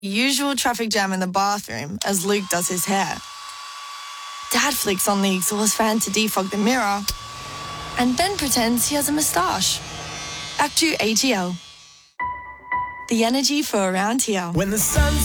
Usual traffic jam in the bathroom as Luke does his hair. Dad flicks on the exhaust fan to defog the mirror and then pretends he has a moustache. Back to ATL. The energy for around here. When the sun